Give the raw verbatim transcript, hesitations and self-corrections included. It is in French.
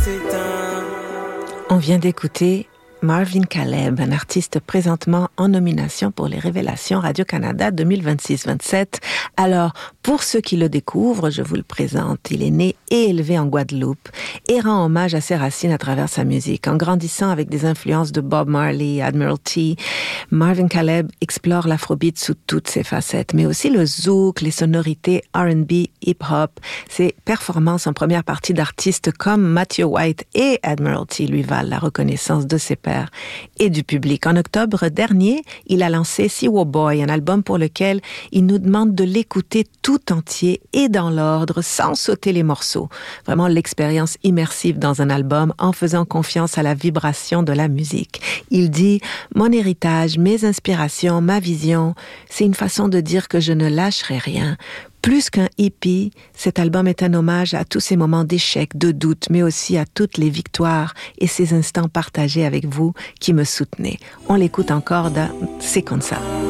On vient d'écouter Marvin Caleb, un artiste présentement en nomination pour les Révélations Radio-Canada deux mille vingt-six vingt-sept. Alors, pour ceux qui le découvrent, je vous le présente. Il est né et élevé en Guadeloupe et rend hommage à ses racines à travers sa musique. En grandissant avec des influences de Bob Marley, Admiralty, Marvin Caleb explore l'afrobeat sous toutes ses facettes, mais aussi le zouk, les sonorités R and B, hip-hop. Ses performances en première partie d'artistes comme Matthew White et Admiralty lui valent la reconnaissance de ses pairs et du public. En octobre dernier, il a lancé Siwo Boy, un album pour lequel il nous demande de l'écouter tout entier et dans l'ordre, sans sauter les morceaux. Vraiment l'expérience immersive dans un album en faisant confiance à la vibration de la musique. Il dit « Mon héritage, mes inspirations, ma vision, c'est une façon de dire que je ne lâcherai rien ». Plus qu'un hippie, cet album est un hommage à tous ces moments d'échec, de doute, mais aussi à toutes les victoires et ces instants partagés avec vous qui me soutenez. On l'écoute encore dans C'est comme ça.